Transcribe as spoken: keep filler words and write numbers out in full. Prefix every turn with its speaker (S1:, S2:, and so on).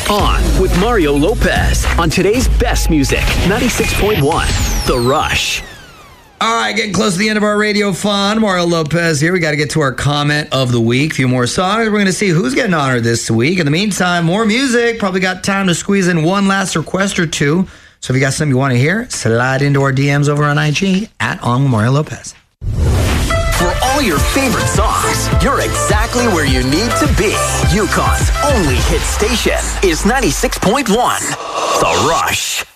S1: On with Mario Lopez on today's best music, ninety-six point one, The Rush.
S2: All right, getting close to the end of our radio fun. Mario Lopez here. We got to get to our comment of the week. A few more songs. We're going to see who's getting honored this week. In the meantime, more music. Probably got time to squeeze in one last request or two. So if you got something you want to hear, slide into our D Ms over on I G at On Mario Lopez.
S1: For all your favorite songs, you're exactly where you need to be. Yukon's only hit station is ninety-six point one, The Rush.